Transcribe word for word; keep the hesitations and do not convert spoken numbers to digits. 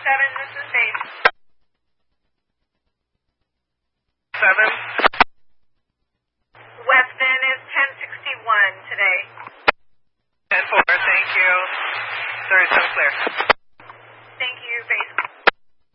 seven, this is base. seven. Weston is ten sixty-one today. ten four, thank you. thirty-seven clear.